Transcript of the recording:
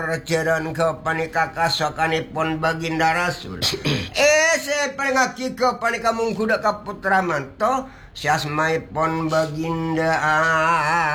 Ceran ke panika kasokanipun Baginda Rasul. Saya paling ke panika mungkuda ka putra manto siasmaipun Baginda